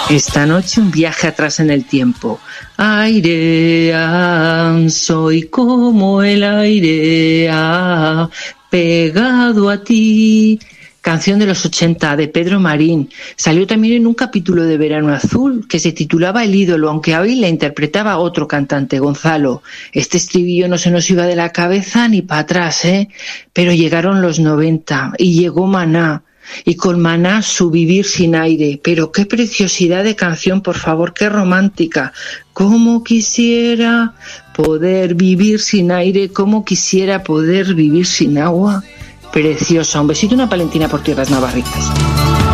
Esta noche un viaje atrás en el tiempo. Aire, soy como el aire, pegado a ti. Canción de los 80 de Pedro Marín. Salió también en un capítulo de Verano Azul que se titulaba El ídolo, aunque hoy la interpretaba otro cantante, Gonzalo. Este estribillo no se nos iba de la cabeza ni para atrás, Pero llegaron los 90 y llegó Maná. Y con Maná su Vivir sin aire. Pero qué preciosidad de canción, por favor, qué romántica. Cómo quisiera poder vivir sin aire, cómo quisiera poder vivir sin agua. Preciosa. Un besito y una palentina por tierras navarritas.